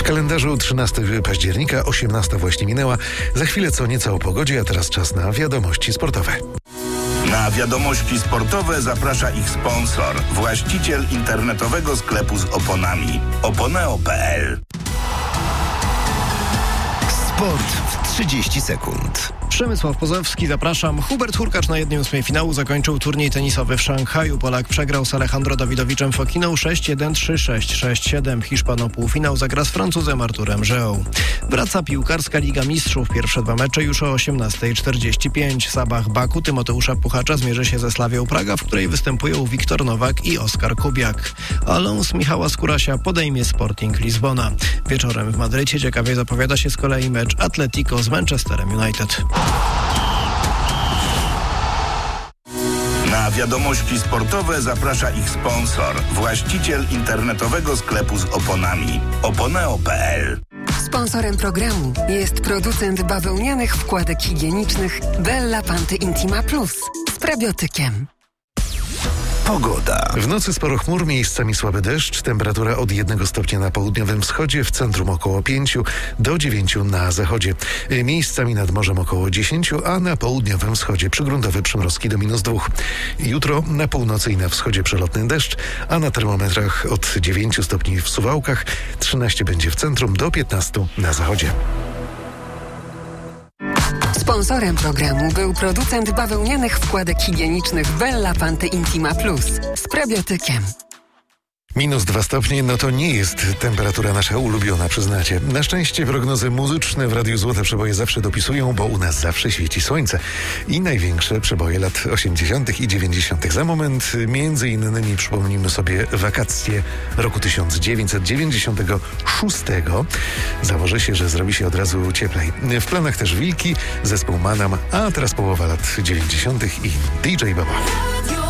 W kalendarzu 13 października, 18 właśnie minęła. Za chwilę co nieco o pogodzie, a teraz czas na wiadomości sportowe. Na wiadomości sportowe zaprasza ich sponsor, właściciel internetowego sklepu z oponami oponeo.pl. Sport w 30 sekund. Przemysław Pozowski, zapraszam. Hubert Hurkacz na 1/8 finału zakończył turniej tenisowy w Szanghaju. Polak przegrał z Alejandro Dawidowiczem Fokiną 6-1, 3-6, 6-7. Hiszpan o półfinał zagra z Francuzem Arturem Żeą. Wraca piłkarska Liga Mistrzów. Pierwsze 2 mecze już o 18:45. Sabah Baku Tymoteusza Puchacza zmierzy się ze Slawią Praga, w której występują Wiktor Nowak i Oskar Kubiak. Alons Michała Skórasia podejmie Sporting Lizbona. Wieczorem w Madrycie ciekawie zapowiada się z kolei mecz Atletico z Manchesterem United. Na wiadomości sportowe zaprasza ich sponsor, właściciel internetowego sklepu z oponami oponeo.pl. Sponsorem programu jest producent bawełnianych wkładek higienicznych Bella Panty Intima Plus z prebiotykiem. Pogoda. W nocy sporo chmur, miejscami słaby deszcz, temperatura od 1 stopnia na południowym wschodzie, w centrum około 5 do 9 na zachodzie. Miejscami nad morzem około 10, a na południowym wschodzie przygruntowe przymrozki do -2. Jutro na północy i na wschodzie przelotny deszcz, a na termometrach od 9 stopni w Suwałkach, 13 będzie w centrum, do 15 na zachodzie. Sponsorem programu był producent bawełnianych wkładek higienicznych Bella Panty Intima Plus z prebiotykiem. -2 stopnie, no to nie jest temperatura nasza ulubiona, przyznacie. Na szczęście prognozy muzyczne w Radiu Złote Przeboje zawsze dopisują, bo u nas zawsze świeci słońce. I największe przeboje lat 80. i 90. Za moment między innymi przypomnimy sobie wakacje roku 1996. Założę się, że zrobi się od razu cieplej. W planach też Wilki, zespół Manam, a teraz połowa lat 90. i DJ Baba.